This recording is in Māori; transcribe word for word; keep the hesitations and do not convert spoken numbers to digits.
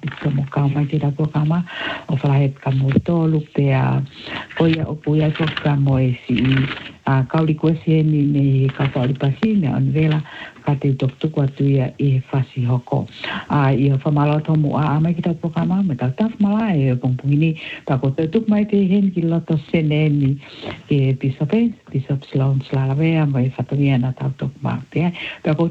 pito mo ka mai te rapo kama o whalahe ka mo tolu pe a oia o puia ko ka mo e si a kauri koe se ni me ka whaori pasi me on vela ka te tuktuku atu ia i whasi hoko. A ia whamalo tomu a amai ki rapo kama me tau taf mala e pongpungini pa ko te tuk mai te hen ki loto sene ni ke Bishop Bishop Sloan Slalavea mai whatongia na tau tuk ma te pa ko